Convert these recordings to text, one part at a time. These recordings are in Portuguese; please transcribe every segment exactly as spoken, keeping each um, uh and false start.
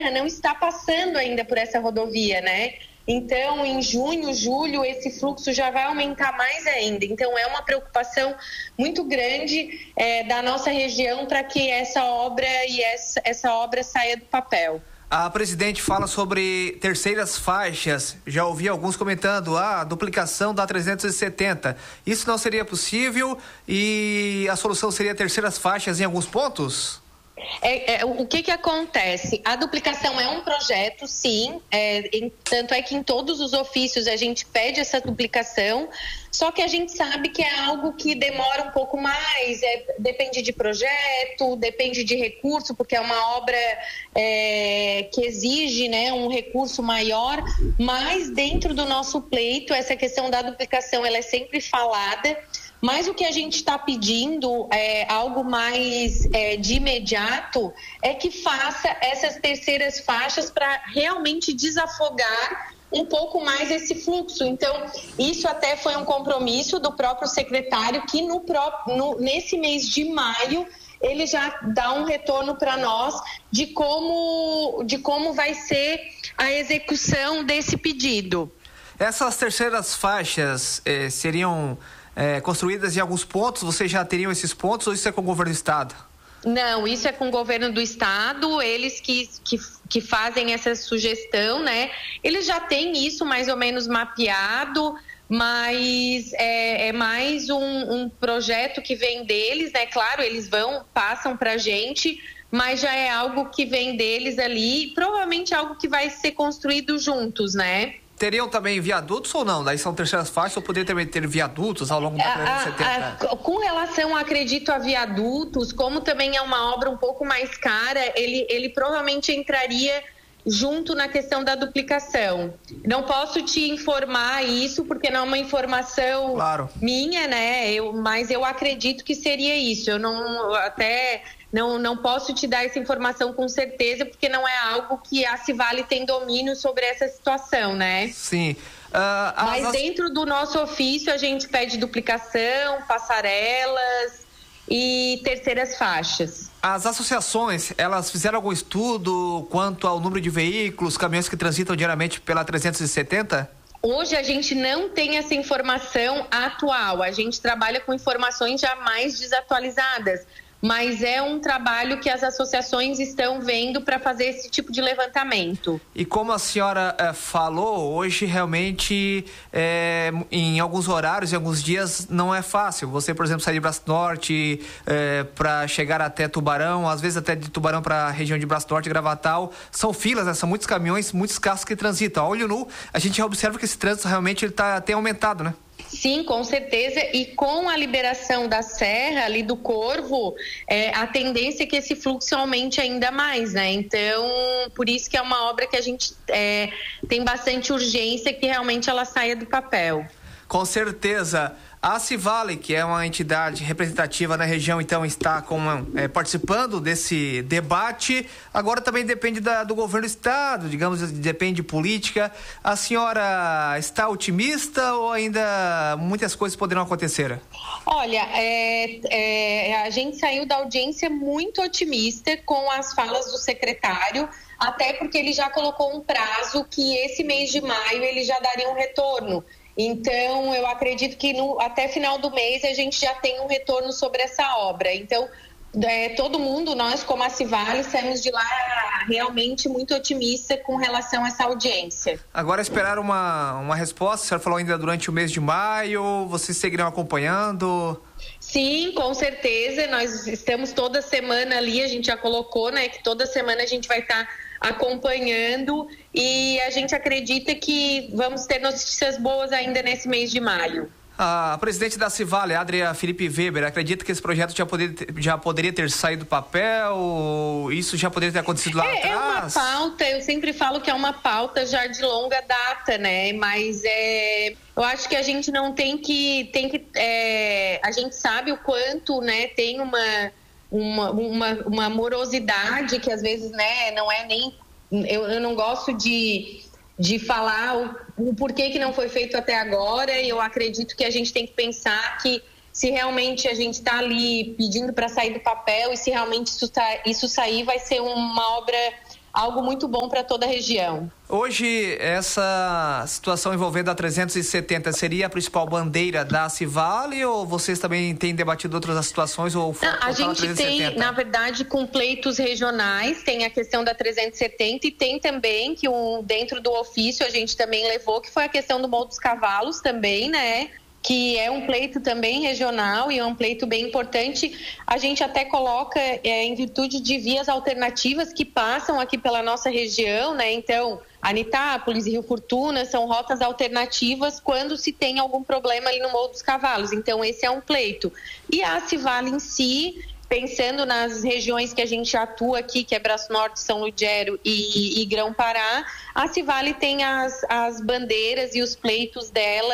não está passando ainda por essa rodovia, né? Então, em junho, julho, esse fluxo já vai aumentar mais ainda. Então, é uma preocupação muito grande é, da nossa região para que essa obra e essa, essa obra saia do papel. A presidente fala sobre terceiras faixas. Já ouvi alguns comentando a ah, duplicação da trezentos e setenta. Isso não seria possível e a solução seria terceiras faixas em alguns pontos? É, é, o que que acontece? A duplicação é um projeto, sim, é, em, tanto é que em todos os ofícios a gente pede essa duplicação, só que a gente sabe que é algo que demora um pouco mais, é, depende de projeto, depende de recurso, porque é uma obra é, que exige, né, um recurso maior, mas dentro do nosso pleito, essa questão da duplicação ela é sempre falada. Mas o que a gente está pedindo, é, algo mais é, de imediato, é que faça essas terceiras faixas para realmente desafogar um pouco mais esse fluxo. Então, isso até foi um compromisso do próprio secretário, que no próprio, no, nesse mês de maio, ele já dá um retorno para nós de como, de como vai ser a execução desse pedido. Essas terceiras faixas eh, seriam... É, construídas em alguns pontos, vocês já teriam esses pontos ou isso é com o governo do estado? Não, isso é com o governo do estado, eles que, que, que fazem essa sugestão, né? Eles já têm isso mais ou menos mapeado, mas é, é mais um, um projeto que vem deles, né? Claro, eles vão, passam pra gente, mas já é algo que vem deles ali, provavelmente algo que vai ser construído juntos, né? Teriam também viadutos ou não? Daí são terceiras faixas ou poderia também ter viadutos ao longo da trezentos e setenta? Com relação, acredito, a viadutos, como também é uma obra um pouco mais cara, ele, ele provavelmente entraria junto na questão da duplicação. Não posso te informar isso, porque não é uma informação claro. minha, né? Eu, mas eu acredito que seria isso. Eu não até... Não, não posso te dar essa informação com certeza, porque não é algo que a Civale tem domínio sobre essa situação, né? Sim. Uh, Mas as... dentro do nosso ofício a gente pede duplicação, passarelas e terceiras faixas. As associações, elas fizeram algum estudo quanto ao número de veículos, caminhões que transitam diariamente pela trezentos e setenta? Hoje a gente não tem essa informação atual, a gente trabalha com informações já mais desatualizadas. Mas é um trabalho que as associações estão vendo para fazer esse tipo de levantamento. E como a senhora é, falou, hoje realmente é, em alguns horários, em alguns dias, não é fácil. Você, por exemplo, sair de Braço Norte é, para chegar até Tubarão, às vezes até de Tubarão para a região de Braço Norte, Gravatal, são filas, né? São muitos caminhões, muitos carros que transitam. A olho nu, a gente já observa que esse trânsito realmente ele tá, tem aumentado, né? Sim, com certeza, e com a liberação da serra ali do Corvo, é, a tendência é que esse fluxo aumente ainda mais, né? Então, por isso que é uma obra que a gente é, tem bastante urgência que realmente ela saia do papel. Com certeza. A Civale, que é uma entidade representativa na região, então está com, é, participando desse debate. Agora também depende da, do governo do estado, digamos, depende de política. A senhora está otimista ou ainda muitas coisas poderão acontecer? Olha, é, é, a gente saiu da audiência muito otimista com as falas do secretário, até porque ele já colocou um prazo que esse mês de maio ele já daria um retorno. Então, eu acredito que no, até final do mês a gente já tem um retorno sobre essa obra. Então, é, todo mundo, nós como a Civale, saímos de lá realmente muito otimista com relação a essa audiência. Agora esperar uma, uma resposta, a senhora falou ainda durante o mês de maio, vocês seguirão acompanhando? Sim, com certeza, nós estamos toda semana ali, a gente já colocou, né, que toda semana a gente vai estar tá acompanhando e a gente acredita que vamos ter notícias boas ainda nesse mês de maio. A presidente da Civale, Adria Felipe Weber, acredita que esse projeto já, poder, já poderia ter saído do papel? Isso já poderia ter acontecido lá é, atrás? É uma pauta, eu sempre falo que é uma pauta já de longa data, né? Mas é, eu acho que a gente não tem que... Tem que é, a gente sabe o quanto, né, tem uma, uma, uma, uma morosidade que às vezes, né, não é nem... Eu, eu não gosto de... de falar o, o porquê que não foi feito até agora, e eu acredito que a gente tem que pensar que se realmente a gente está ali pedindo para sair do papel e se realmente isso, tá, isso sair vai ser uma obra algo muito bom para toda a região. Hoje, essa situação envolvendo a trezentos e setenta seria a principal bandeira da Acivale ou vocês também têm debatido outras situações? Ou Não, a gente tem, na verdade, com pleitos regionais, tem a questão da trezentos e setenta e tem também que um, dentro do ofício a gente também levou, que foi a questão do Morro dos Cavalos também, né? Que é um pleito também regional e é um pleito bem importante. A gente até coloca é, em virtude de vias alternativas que passam aqui pela nossa região, né? Então, Anitápolis e Rio Fortuna são rotas alternativas quando se tem algum problema ali no Morro dos Cavalos. Então, esse é um pleito. E a Acivale em si, pensando nas regiões que a gente atua aqui, que é Braço Norte, São Ludgero e, e Grão-Pará, a Acivale tem as, as bandeiras e os pleitos dela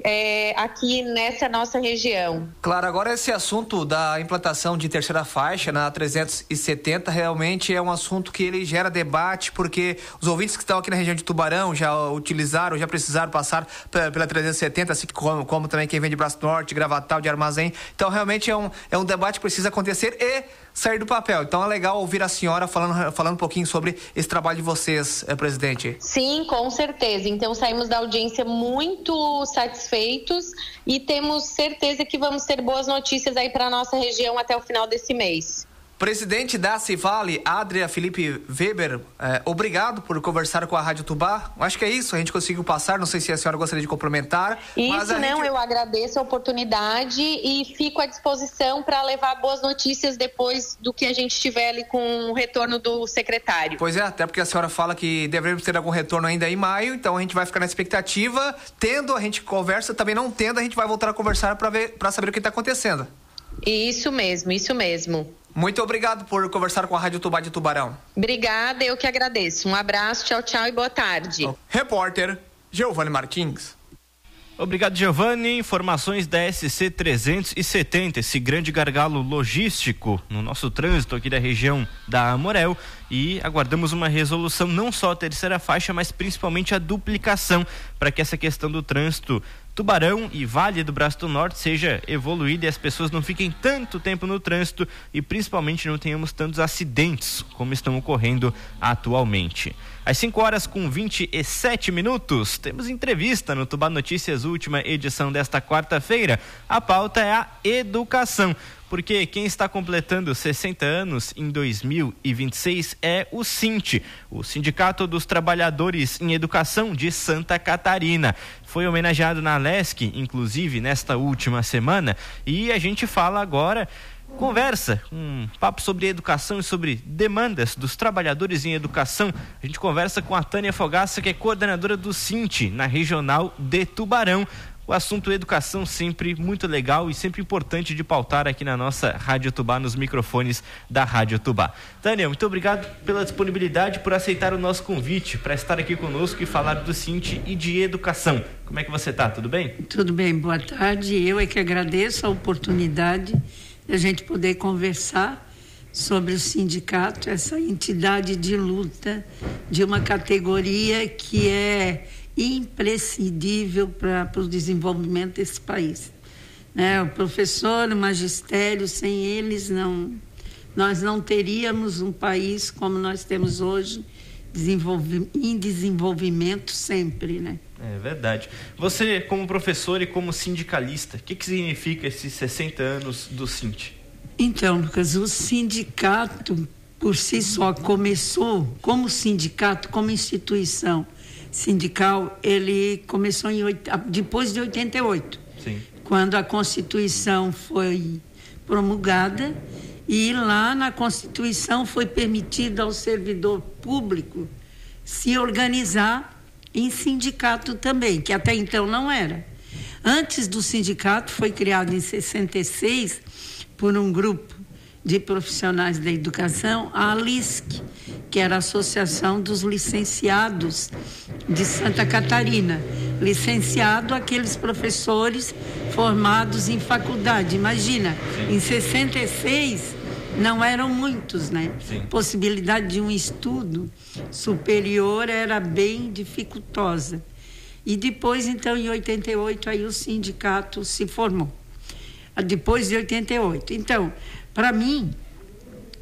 É, aqui nessa nossa região. Claro, agora esse assunto da implantação de terceira faixa na trezentos e setenta realmente é um assunto que ele gera debate, porque os ouvintes que estão aqui na região de Tubarão já utilizaram, já precisaram passar pela trezentos e setenta, assim como, como também quem vem de Braço Norte, Gravatal, de Armazém. Então realmente é um, é um debate que precisa acontecer e sair do papel. Então é legal ouvir a senhora falando, falando um pouquinho sobre esse trabalho de vocês, eh, presidente. Sim, com certeza. Então saímos da audiência muito satisfeitos e temos certeza que vamos ter boas notícias aí para a nossa região até o final desse mês. Presidente da Acivale, Adria Felipe Weber, eh, obrigado por conversar com a Rádio Tubá. Acho que é isso, a gente conseguiu passar, não sei se a senhora gostaria de complementar. Isso, mas a não, gente... eu agradeço a oportunidade e fico à disposição para levar boas notícias depois do que a gente tiver ali com o retorno do secretário. Pois é, até porque a senhora fala que devemos ter algum retorno ainda em maio, então a gente vai ficar na expectativa. Tendo, a gente conversa, também não tendo, a gente vai voltar a conversar para ver, para saber o que está acontecendo. Isso mesmo, isso mesmo. Muito obrigado por conversar com a Rádio Tubá de Tubarão. Obrigada, eu que agradeço. Um abraço, tchau, tchau e boa tarde. Repórter Giovanni Martins. Obrigado, Giovanni. Informações da S C trezentos e setenta, esse grande gargalo logístico no nosso trânsito aqui da região da Amorel, e aguardamos uma resolução, não só a terceira faixa, mas principalmente a duplicação, para que essa questão do trânsito Tubarão e Vale do Braço do Norte seja evoluída e as pessoas não fiquem tanto tempo no trânsito e principalmente não tenhamos tantos acidentes como estão ocorrendo atualmente. Às cinco horas com vinte e sete minutos, temos entrevista no Tubá Notícias, última edição desta quarta-feira. A pauta é a educação, porque quem está completando sessenta anos em dois mil e vinte e seis é o SINT, o Sindicato dos Trabalhadores em Educação de Santa Catarina. Foi homenageado na Lesc, inclusive, nesta última semana, e a gente fala agora, conversa, um papo sobre educação e sobre demandas dos trabalhadores em educação. A gente conversa com a Tânia Fogaça, que é coordenadora do SINT na Regional de Tubarão. O assunto educação sempre muito legal e sempre importante de pautar aqui na nossa Rádio Tubá, nos microfones da Rádio Tubá. Tânia, muito obrigado pela disponibilidade, por aceitar o nosso convite para estar aqui conosco e falar do SINT e de educação. Como é que você está? Tudo bem? Tudo bem, boa tarde. Eu é que agradeço a oportunidade de a gente poder conversar sobre o sindicato, essa entidade de luta de uma categoria que é imprescindível para o desenvolvimento desse país, né? O professor, o magistério, sem eles não, nós não teríamos um país como nós temos hoje, desenvolvi, em desenvolvimento sempre, né? É verdade. Você, como professor e como sindicalista, o que, que significa esses sessenta anos do SINT? Então, Lucas, o sindicato por si só começou como sindicato, como instituição sindical, ele começou em, depois de oitenta e oito, Sim. Quando a Constituição foi promulgada, e lá na Constituição foi permitido ao servidor público se organizar em sindicato também, que até então não era. Antes do sindicato, foi criado em sessenta e seis por um grupo de profissionais da educação, a ALISC, que era a Associação dos Licenciados de Santa Catarina. Licenciado, aqueles professores formados em faculdade. Imagina, Sim. Em sessenta e seis não eram muitos, né? Sim. Possibilidade de um estudo superior era bem dificultosa. E depois, então, em oitenta e oito, aí o sindicato se formou. Depois de oitenta e oito. Então, para mim,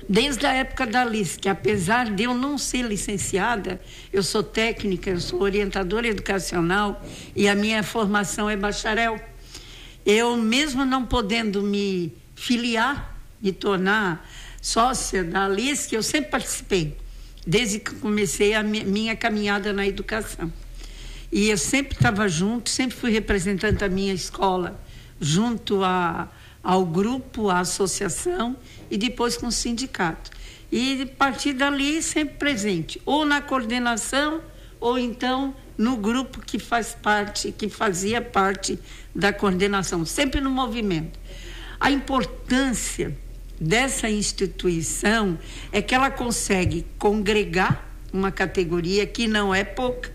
desde a época da Alice, que apesar de eu não ser licenciada, eu sou técnica, eu sou orientadora educacional e a minha formação é bacharel. Eu, mesmo não podendo me filiar, me tornar sócia da Alice, que eu sempre participei, desde que comecei a minha caminhada na educação. E eu sempre estava junto, sempre fui representante da minha escola, junto a, ao grupo, à associação e depois com o sindicato. E a partir dali sempre presente, ou na coordenação, ou então no grupo que faz parte, que fazia parte da coordenação, sempre no movimento. A importância dessa instituição é que ela consegue congregar uma categoria que não é pouca,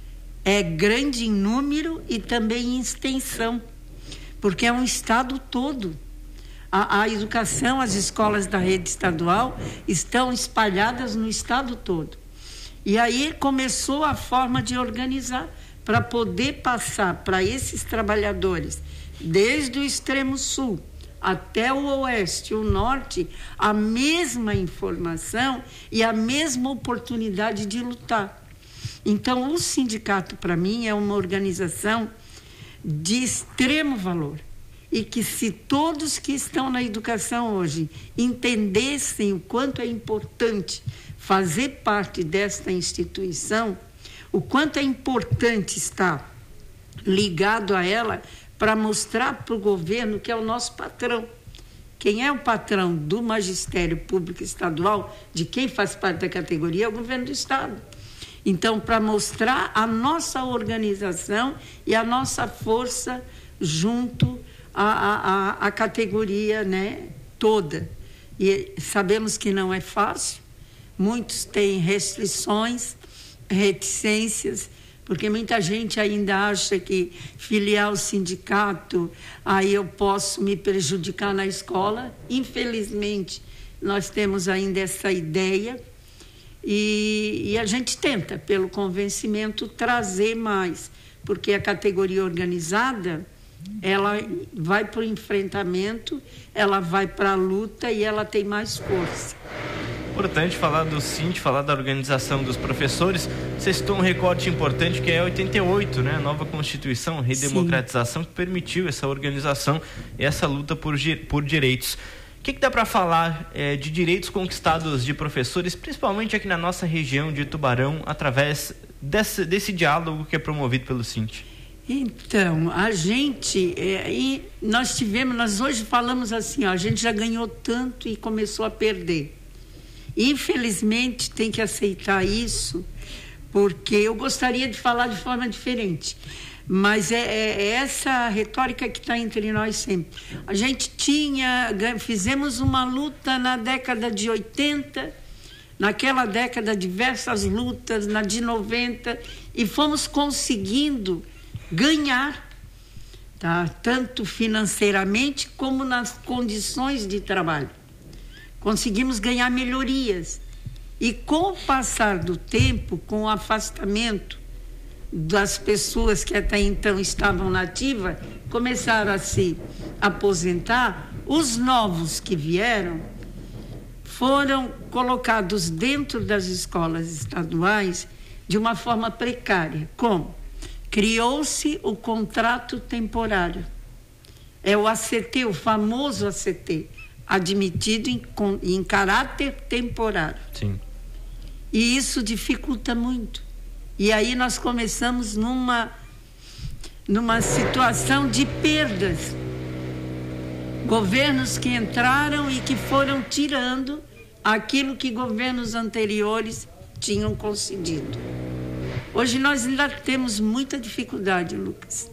é grande em número e também em extensão, porque é um estado todo. A, a educação, as escolas da rede estadual estão espalhadas no estado todo. E aí começou a forma de organizar para poder passar para esses trabalhadores, desde o extremo sul até o oeste, o norte, a mesma informação e a mesma oportunidade de lutar. Então, o sindicato, para mim, é uma organização de extremo valor. E que se todos que estão na educação hoje entendessem o quanto é importante fazer parte desta instituição, o quanto é importante estar ligado a ela para mostrar para o governo que é o nosso patrão. Quem é o patrão do magistério público estadual, de quem faz parte da categoria, é o governo do estado. Então, para mostrar a nossa organização e a nossa força junto à, à, à categoria, né, toda. E sabemos que não é fácil, muitos têm restrições, reticências, porque muita gente ainda acha que filiar o sindicato, aí eu posso me prejudicar na escola. Infelizmente, nós temos ainda essa ideia. E, e a gente tenta, pelo convencimento, trazer mais, porque a categoria organizada, ela vai para o enfrentamento, ela vai para a luta e ela tem mais força. Importante falar do Sint, falar da organização dos professores. Você citou um recorte importante que é oitenta e oito, né? A nova Constituição, redemocratização, que permitiu essa organização e essa luta por, por direitos. O que, que dá para falar é, de direitos conquistados de professores, principalmente aqui na nossa região de Tubarão, através desse, desse diálogo que é promovido pelo Sint? Então, a gente, é, e nós tivemos, nós hoje falamos assim, ó, a gente já ganhou tanto e começou a perder. Infelizmente, tem que aceitar isso, porque eu gostaria de falar de forma diferente. Mas é, é, é essa retórica que está entre nós sempre. A gente tinha, fizemos uma luta na década de oitenta, naquela década diversas lutas, na de noventa, e fomos conseguindo ganhar, tá? Tanto financeiramente como nas condições de trabalho. Conseguimos ganhar melhorias. E com o passar do tempo, com o afastamento das pessoas que até então estavam na ativa, começaram a se aposentar, os novos que vieram foram colocados dentro das escolas estaduais de uma forma precária. Como? Criou-se o contrato temporário. É o A C T, o famoso A C T, admitido em, em caráter temporário. Sim. E isso dificulta muito. E aí nós começamos numa, numa situação de perdas. Governos que entraram e que foram tirando aquilo que governos anteriores tinham concedido. Hoje nós ainda temos muita dificuldade, Lucas.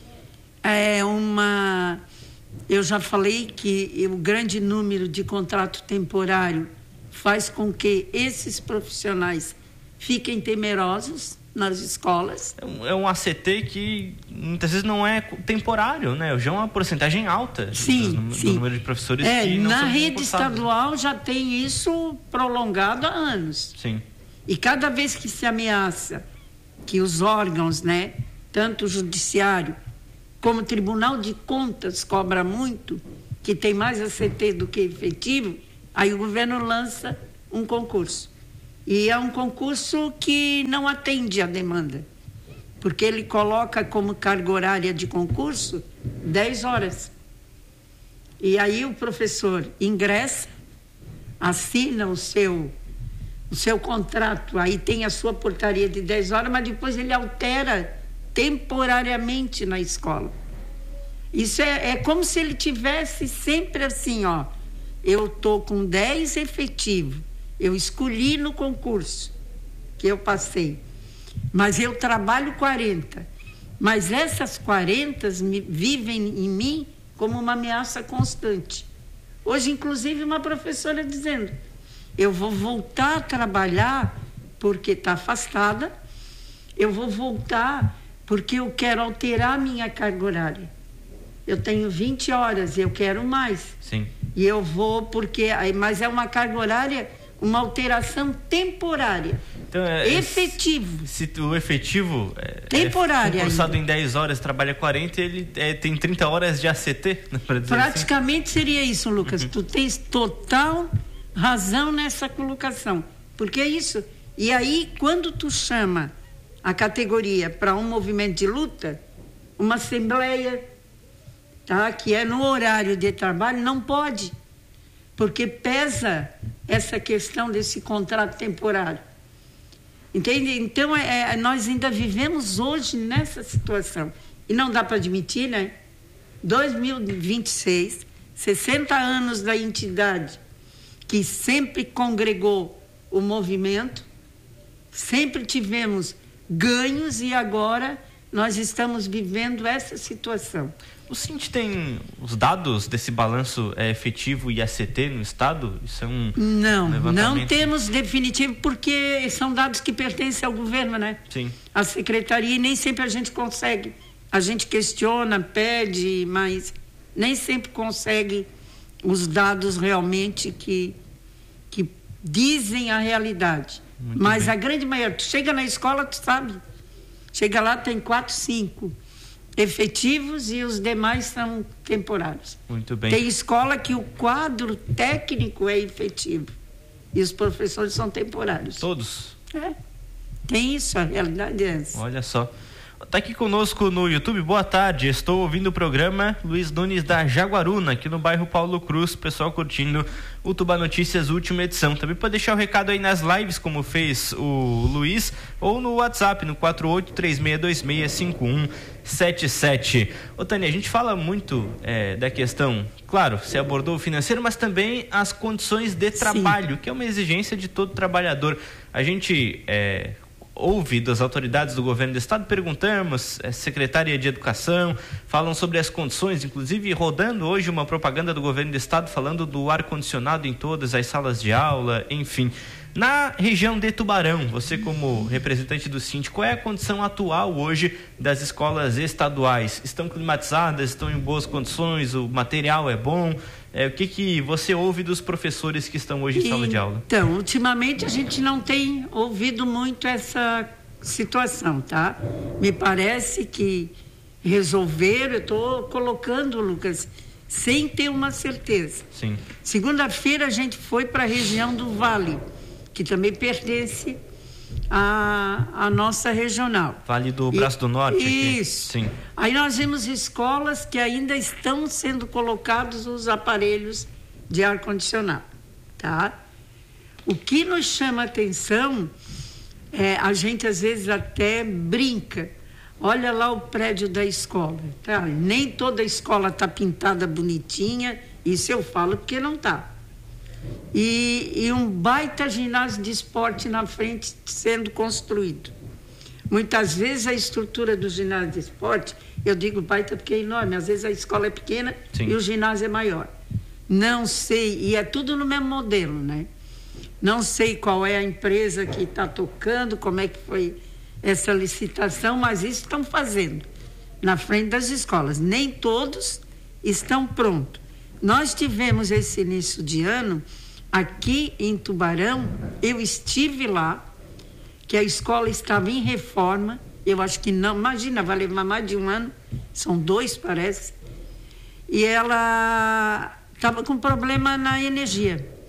É uma... Eu já falei que o grande número de contrato temporário faz com que esses profissionais fiquem temerosos nas escolas. É um, é um A C T que muitas vezes não é temporário, né? Já é uma porcentagem alta sim, do, sim. do número de professores é, que não na são rede estadual já tem isso prolongado há anos. Sim. E cada vez que se ameaça que os órgãos, né, tanto o judiciário como o Tribunal de Contas cobra muito, que tem mais A C T do que efetivo, Aí o governo lança um concurso. E é um concurso que não atende à demanda, porque ele coloca como carga horária de concurso dez horas. E aí o professor ingressa, assina o seu, o seu contrato, aí tem a sua portaria de dez horas, mas depois ele altera temporariamente na escola. Isso é, é como se ele tivesse sempre assim, ó, eu tô com dez efetivo, eu escolhi no concurso que eu passei, mas eu trabalho quarenta, mas essas quarenta vivem em mim como uma ameaça constante. Hoje, inclusive, uma professora dizendo, eu vou voltar a trabalhar porque está afastada, eu vou voltar porque eu quero alterar a minha carga horária. Eu tenho vinte horas, eu quero mais. Sim. E eu vou porque... Mas é uma carga horária, uma alteração temporária. Então, é, efetivo. Se, se o efetivo é, temporário, é concursado em dez horas, trabalha quarenta, ele é, tem trinta horas de A C T, né, para dizer praticamente assim. Seria isso, Lucas. Uhum. Tu tens total razão nessa colocação. Porque é isso. E aí, quando tu chama a categoria para um movimento de luta, uma assembleia, tá, que é no horário de trabalho, não pode. Porque pesa essa questão desse contrato temporário. Entende? Então, é, é, nós ainda vivemos hoje nessa situação. E não dá para admitir, né? dois mil e vinte e seis, sessenta anos da entidade que sempre congregou o movimento, sempre tivemos ganhos e agora nós estamos vivendo essa situação. O Cinti tem os dados desse balanço é, efetivo e A C T no estado? Isso é um Não, levantamento? Não temos definitivo porque são dados que pertencem ao governo, né? Sim. A secretaria, e nem sempre a gente consegue. A gente questiona, pede, mas nem sempre consegue os dados realmente que, que dizem a realidade. Muito mas bem. A grande maioria, tu chega na escola, tu sabe, chega lá, tem quatro, cinco efetivos e os demais são temporários. Muito bem. Tem escola que o quadro técnico é efetivo e os professores são temporários. Todos? É. Tem isso, a realidade é essa. Olha só. Está aqui conosco no YouTube, boa tarde, estou ouvindo o programa Luiz Nunes da Jaguaruna, aqui no bairro Paulo Cruz, pessoal curtindo o Tuba Notícias última edição. Também pode deixar o recado aí nas lives, como fez o Luiz, ou no WhatsApp, no quatro oito três seis dois seis cinco um sete sete. Ô Tânia, a gente fala muito é, da questão, claro, você abordou o financeiro, mas também as condições de trabalho, Sim. que é uma exigência de todo trabalhador. A gente... É, ouve das autoridades do governo do estado, perguntamos, é, secretária de educação, falam sobre as condições, inclusive rodando hoje uma propaganda do governo do estado falando do ar-condicionado em todas as salas de aula, enfim. Na região de Tubarão, você como representante do Cinti, qual é a condição atual hoje das escolas estaduais? Estão climatizadas, estão em boas condições, o material é bom? É, o que, que você ouve dos professores que estão hoje em sala de aula? Então, ultimamente a gente não tem ouvido muito essa situação, tá? Me parece que resolveram, eu estou colocando, Lucas, sem ter uma certeza. Sim. Segunda-feira a gente foi para a região do Vale, que também pertence à, à nossa regional. Vale do Braço e, do Norte? Isso. Sim. Aí nós vimos escolas que ainda estão sendo colocados os aparelhos de ar-condicionado, tá? O que nos chama a atenção, é, a gente às vezes até brinca. Olha lá o prédio da escola, tá? Nem toda escola está pintada bonitinha, isso eu falo porque não está. E, e um baita ginásio de esporte na frente sendo construído. Muitas vezes a estrutura do ginásio de esporte, eu digo baita porque é enorme, às vezes a escola é pequena Sim. e o ginásio é maior. Não sei, e é tudo no mesmo modelo, né? Não sei qual é a empresa que está tocando, como é que foi essa licitação, mas isso estão fazendo na frente das escolas. Nem todos estão prontos. Nós tivemos esse início de ano aqui em Tubarão, eu estive lá, que a escola estava em reforma, eu acho que não, imagina, vai levar mais de um ano, são dois parece, e ela estava com problema na energia.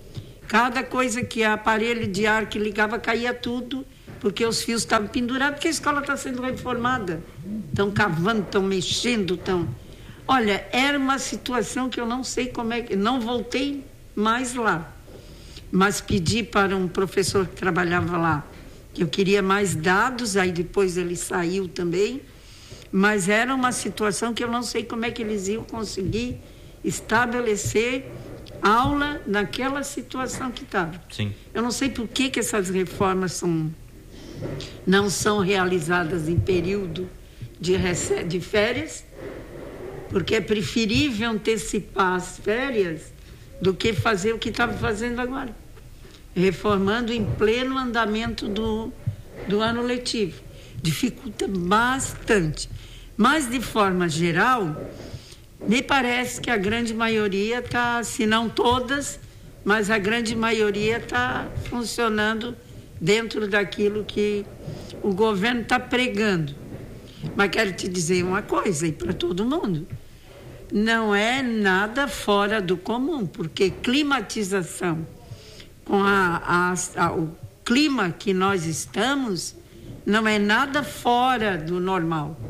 Cada coisa que aparelho de ar que ligava caía tudo, porque os fios estavam pendurados, porque a escola está sendo reformada. Estão cavando, estão mexendo, estão... Olha, era uma situação que eu não sei como é que... Não voltei mais lá, mas pedi para um professor que trabalhava lá, que eu queria mais dados, aí depois ele saiu também, mas era uma situação que eu não sei como é que eles iam conseguir estabelecer aula naquela situação que estava. Sim. Eu não sei por que que essas reformas são, não são realizadas em período de, rece- de férias, porque é preferível antecipar as férias do que fazer o que estava fazendo agora, reformando em pleno andamento do, do ano letivo. Dificulta bastante. Mas, de forma geral, me parece que a grande maioria está, se não todas, mas a grande maioria está funcionando dentro daquilo que o governo está pregando. Mas quero te dizer uma coisa, e para todo mundo, não é nada fora do comum, porque climatização, com a, a, a, o clima que nós estamos, não é nada fora do normal.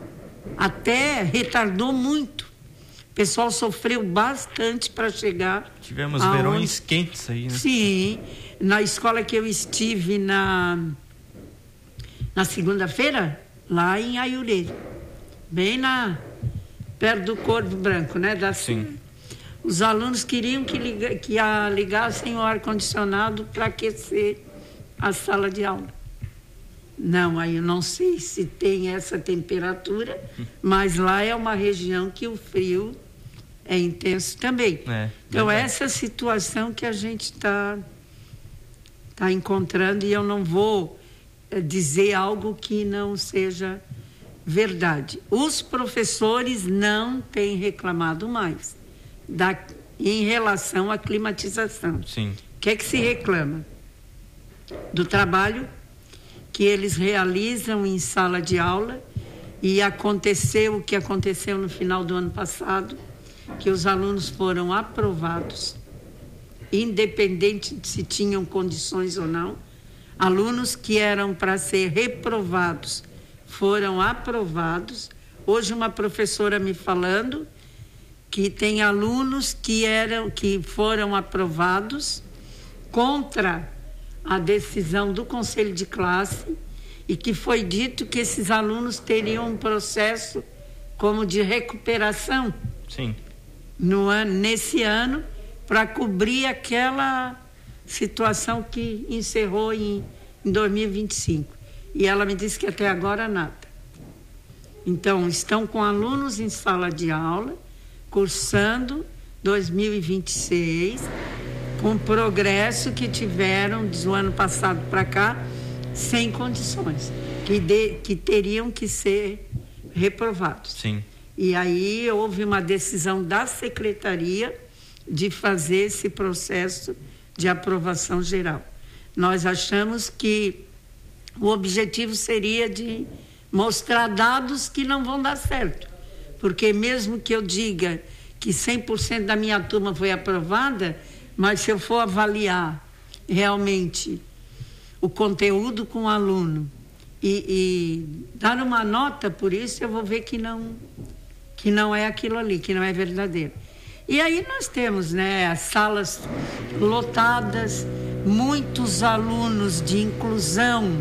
Até retardou muito. O pessoal sofreu bastante para chegar. Tivemos aonde... verões quentes aí, né? Sim, na escola que eu estive na, na segunda-feira, lá em Aiurê, bem na, perto do Corvo Branco, né? Da... Sim. Os alunos queriam que, liga, que a, ligassem o ar-condicionado para aquecer a sala de aula. Não, aí eu não sei se tem essa temperatura, mas lá é uma região que o frio é intenso também. É, então, é essa situação que a gente está tá encontrando, e eu não vou é, dizer algo que não seja verdade. Os professores não têm reclamado mais da, em relação à climatização. Sim. O que é que se reclama? Do trabalho que eles realizam em sala de aula, e aconteceu o que aconteceu no final do ano passado, que os alunos foram aprovados, independente de se tinham condições ou não. Alunos que eram para ser reprovados foram aprovados. Hoje uma professora me falando que tem alunos que eram, que foram aprovados contra a decisão do conselho de classe, e que foi dito que esses alunos teriam um processo como de recuperação. Sim. No ano, nesse ano, para cobrir aquela situação que encerrou em, em dois mil e vinte e cinco. E ela me disse que até agora nada. Então, estão com alunos em sala de aula, cursando dois mil e vinte e seis, com o progresso que tiveram do ano passado para cá, sem condições, que, de, que teriam que ser reprovados. Sim. E aí houve uma decisão da secretaria de fazer esse processo de aprovação geral. Nós achamos que o objetivo seria de mostrar dados que não vão dar certo, porque mesmo que eu diga que cem por cento da minha turma foi aprovada, mas se eu for avaliar realmente o conteúdo com o aluno e, e dar uma nota por isso, eu vou ver que não, que não é aquilo ali, que não é verdadeiro. E aí nós temos, né, as salas lotadas, muitos alunos de inclusão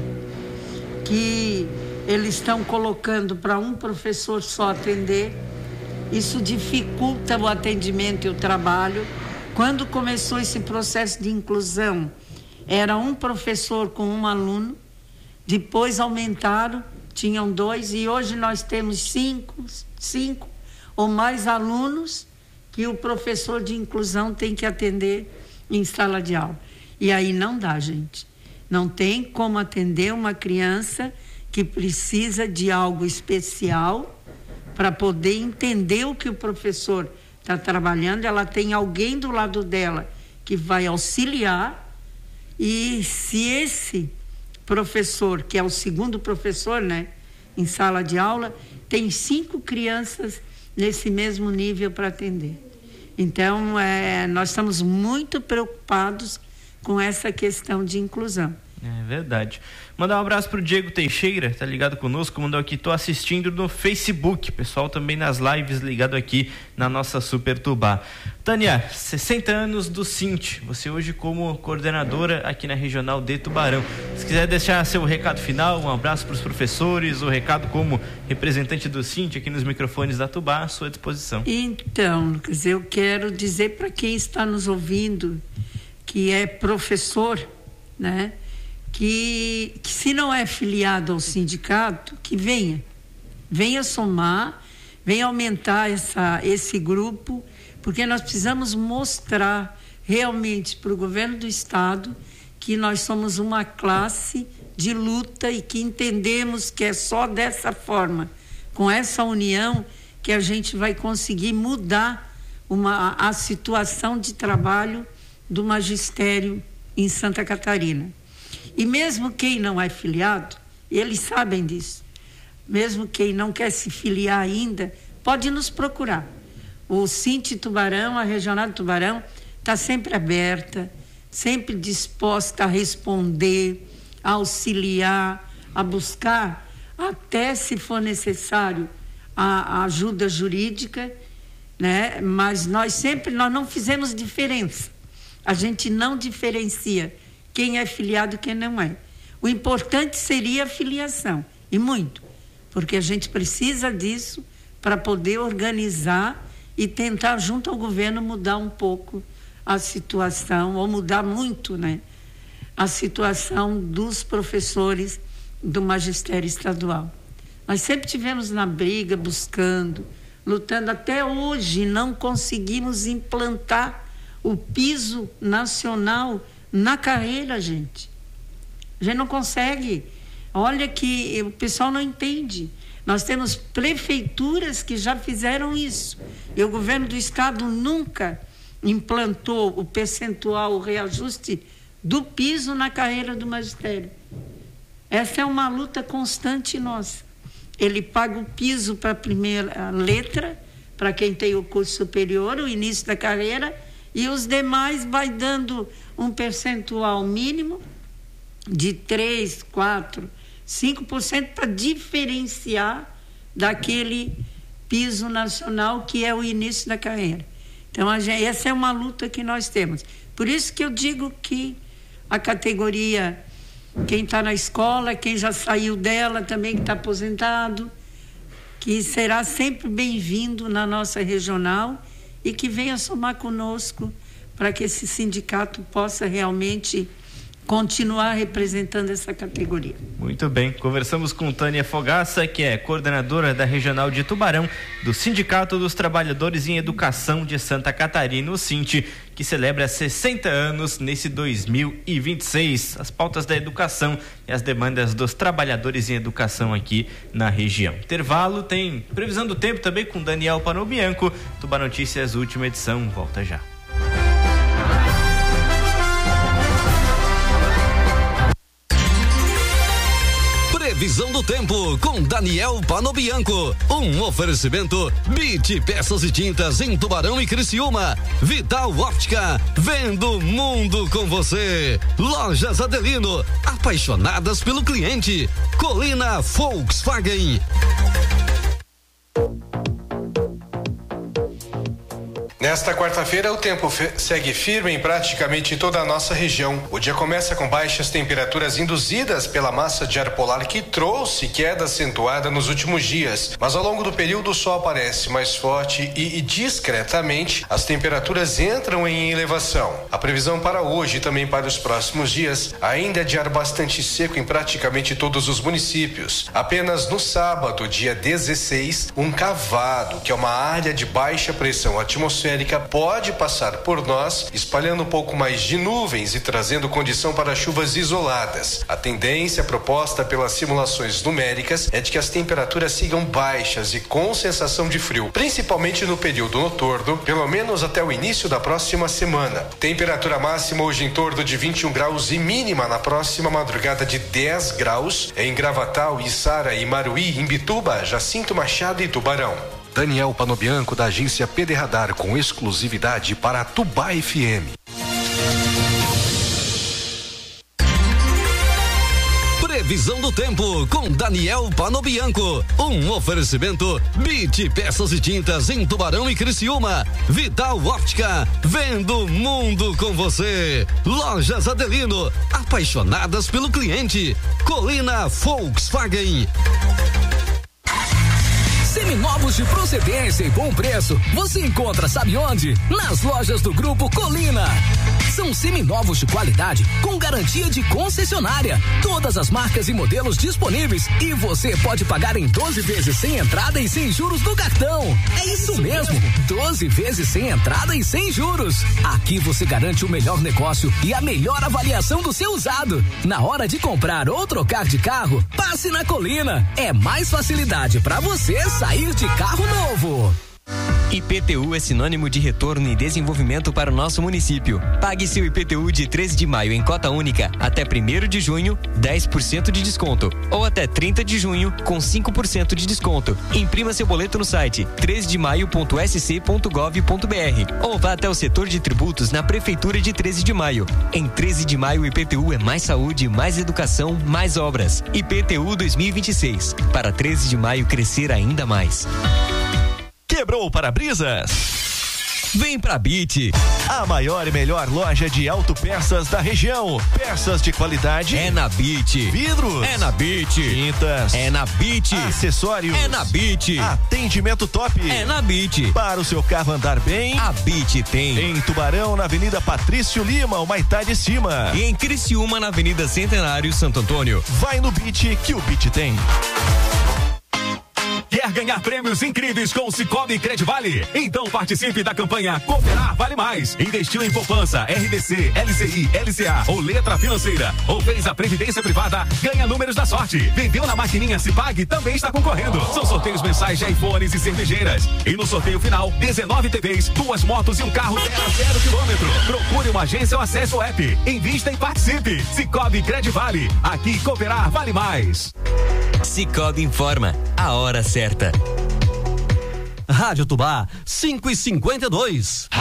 que eles estão colocando para um professor só atender. Isso dificulta o atendimento e o trabalho. Quando começou esse processo de inclusão, era um professor com um aluno, depois aumentaram, tinham dois, e hoje nós temos cinco, cinco ou mais alunos que o professor de inclusão tem que atender em sala de aula. E aí não dá, gente. Não tem como atender uma criança que precisa de algo especial para poder entender o que o professor está trabalhando. Ela tem alguém do lado dela que vai auxiliar, e se esse professor, que é o segundo professor, né, em sala de aula, tem cinco crianças nesse mesmo nível para atender. Então, é, nós estamos muito preocupados com essa questão de inclusão. É verdade. Mandar um abraço pro Diego Teixeira, tá ligado conosco, mandou aqui, tô assistindo no Facebook, pessoal também nas lives ligado aqui na nossa Super Tubá. Tânia, sessenta anos do Sint, você hoje como coordenadora aqui na Regional de Tubarão. Se quiser deixar seu recado final, um abraço pros professores, o recado como representante do Sint aqui nos microfones da Tubá, à sua disposição. Então, Lucas, eu quero dizer para quem está nos ouvindo, que é professor, né? Que, que se não é filiado ao sindicato, que venha, venha somar, venha aumentar essa, esse grupo, porque nós precisamos mostrar realmente para o governo do estado que nós somos uma classe de luta e que entendemos que é só dessa forma, com essa união, que a gente vai conseguir mudar uma, a situação de trabalho do magistério em Santa Catarina. E mesmo quem não é filiado, eles sabem disso, mesmo quem não quer se filiar ainda, pode nos procurar. O Sint Tubarão, a Regional de Tubarão, está sempre aberta, sempre disposta a responder, a auxiliar, a buscar, até se for necessário, a, a ajuda jurídica, né? Mas nós sempre, nós não fizemos diferença. A gente não diferencia quem é filiado e quem não é. O importante seria a filiação, e muito, porque a gente precisa disso para poder organizar e tentar, junto ao governo, mudar um pouco a situação, ou mudar muito, né, a situação dos professores do magistério estadual. Nós sempre tivemos na briga, buscando, lutando. Até hoje não conseguimos implantar o piso nacional na carreira, gente. A gente não consegue. Olha que o pessoal não entende. Nós temos prefeituras que já fizeram isso. E o governo do estado nunca implantou o percentual, o reajuste do piso na carreira do magistério. Essa é uma luta constante nossa. Ele paga o piso para a primeira letra, para quem tem o curso superior, o início da carreira, e os demais vai dando um percentual mínimo de três, quatro, cinco por cento para diferenciar daquele piso nacional que é o início da carreira. Então, a gente, essa é uma luta que nós temos. Por isso que eu digo que a categoria, quem está na escola, quem já saiu dela, também que está aposentado, que será sempre bem-vindo na nossa regional e que venha somar conosco para que esse sindicato possa realmente continuar representando essa categoria. Muito bem, conversamos com Tânia Fogaça, que é coordenadora da Regional de Tubarão, do Sindicato dos Trabalhadores em Educação de Santa Catarina, o Sint, que celebra sessenta anos nesse dois mil e vinte e seis. As pautas da educação e as demandas dos trabalhadores em educação aqui na região. Intervalo, tem previsão do tempo também com Daniel Panobianco. Tubarão Notícias, última edição, volta já. Previsão do tempo com Daniel Panobianco. Um oferecimento Bit Peças e Tintas em Tubarão e Criciúma. Vital Óptica, vendo o mundo com você. Lojas Adelino, apaixonadas pelo cliente. Colina Volkswagen. Nesta quarta-feira, o tempo segue firme em praticamente toda a nossa região. O dia começa com baixas temperaturas induzidas pela massa de ar polar que trouxe queda acentuada nos últimos dias. Mas ao longo do período o sol aparece mais forte e, e discretamente as temperaturas entram em elevação. A previsão para hoje e também para os próximos dias ainda é de ar bastante seco em praticamente todos os municípios. Apenas no sábado, dia dezesseis, um cavado, que é uma área de baixa pressão atmosférica, pode passar por nós, espalhando um pouco mais de nuvens e trazendo condição para chuvas isoladas. A tendência proposta pelas simulações numéricas é de que as temperaturas sigam baixas e com sensação de frio, principalmente no período noturno, pelo menos até o início da próxima semana. Temperatura máxima hoje em torno de vinte e um graus e mínima na próxima madrugada de dez graus em Gravatal, Içara, Imaruí, Imbituba, Jacinto Machado e Tubarão. Daniel Panobianco, da agência P D Radar, com exclusividade para a Tubá F M. Previsão do tempo com Daniel Panobianco. Um oferecimento Bit Peças e Tintas em Tubarão e Criciúma. Vital Óptica, vendo o mundo com você. Lojas Adelino, apaixonadas pelo cliente. Colina Volkswagen. Seminovos de procedência e bom preço, você encontra sabe onde? Nas lojas do Grupo Colina. São seminovos de qualidade com garantia de concessionária. Todas as marcas e modelos disponíveis e você pode pagar em doze vezes sem entrada e sem juros do cartão. É isso mesmo, doze vezes sem entrada e sem juros. Aqui você garante o melhor negócio e a melhor avaliação do seu usado. Na hora de comprar ou trocar de carro, passe na Colina. É mais facilidade para você sair de carro novo. I P T U é sinônimo de retorno e desenvolvimento para o nosso município. Pague seu I P T U de treze de maio em cota única até primeiro de junho, dez por cento de desconto. Ou até trinta de junho, com cinco por cento de desconto. Imprima seu boleto no site treze de maio ponto s c ponto gov ponto b r ou vá até o setor de tributos na Prefeitura de treze de maio. Em treze de maio, o I P T U é mais saúde, mais educação, mais obras. I P T U dois mil e vinte e seis. Para treze de maio crescer ainda mais. Quebrou o para-brisas? Vem pra Bit. A maior e melhor loja de autopeças da região. Peças de qualidade é na Bit. Vidros é na Bit. Tintas é na Bit. Acessórios é na Bit. Atendimento top é na Bit. Para o seu carro andar bem, a Bit tem. Em Tubarão, na Avenida Patrício Lima, Humaitá de Cima. E em Criciúma, na Avenida Centenário, Santo Antônio. Vai no Bit que o Bit tem. Quer ganhar prêmios incríveis com o Cicobi Credivale? Então participe da campanha Cooperar Vale Mais. Investiu em poupança, R D C, L C I, L C A ou letra financeira, ou fez a previdência privada, ganha números da sorte. Vendeu na maquininha Cipag, também está concorrendo. São sorteios mensais de iPhones e cervejeiras. E no sorteio final, dezenove T Vs, duas motos e um carro zero a zero quilômetro. Procure uma agência ou acesse o app. Invista e participe. Cicobi Credivale. Aqui Cooperar Vale Mais. Cicobi informa a hora certa. Rádio Tubá, cinco e cinquenta e dois.